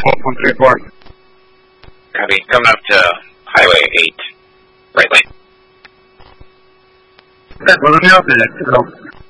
12.34. Copy. Coming up to Highway 8. Right lane. Okay, well, let me open it.